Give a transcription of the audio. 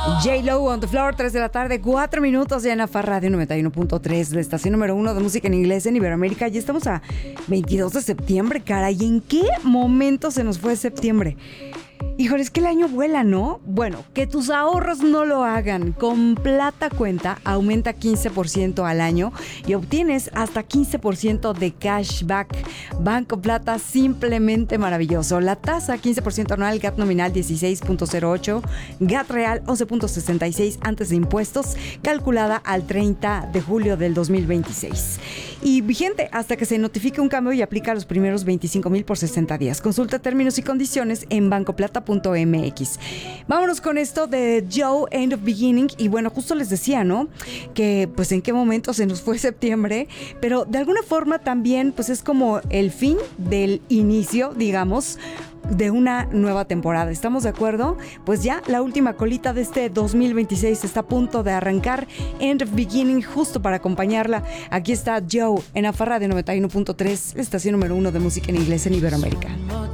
J-Lo on the floor, 3 de la tarde, 4 minutos ya en la Farra Radio 91.3, la estación número 1 de música en inglés en Iberoamérica. Ya estamos a 22 de septiembre, caray. ¿En qué momento se nos fue septiembre? Híjole, es que el año vuela, ¿no? Bueno, que tus ahorros no lo hagan. Con Plata Cuenta aumenta 15% al año y obtienes hasta 15% de cashback. Banco Plata, simplemente maravilloso. La tasa 15% anual, GAT nominal 16.08, GAT real 11.66 antes de impuestos, calculada al 30 de julio del 2026. Y vigente hasta que se notifique un cambio y aplica los primeros 25,000 por 60 días. Consulta términos y condiciones en bancoplata.mx. Vámonos con esto de Joe, End of Beginning. Y bueno, justo les decía, ¿no? Que pues en qué momento se nos fue septiembre, pero de alguna forma también pues es como el fin del inicio, digamos, de una nueva temporada. ¿Estamos de acuerdo? Pues ya la última colita de este 2026 está a punto de arrancar. End of Beginning, justo para acompañarla. Aquí está Joe en la Farra de 91.3, la estación número 1 de música en inglés en Iberoamérica.